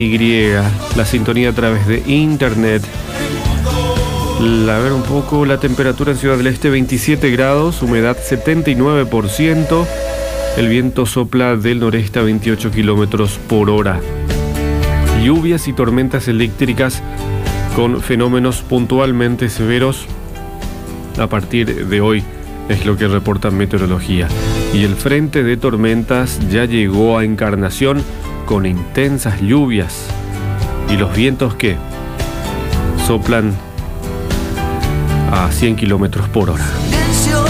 la sintonía a través de internet. A ver un poco la temperatura en Ciudad del Este, 27 grados, humedad 79%, el viento sopla del noreste a 28 kilómetros por hora. Lluvias y tormentas eléctricas con fenómenos puntualmente severos a partir de hoy, es lo que reporta Meteorología. Y el frente de tormentas ya llegó a Encarnación con intensas lluvias y los vientos que soplan a 100 kilómetros por hora.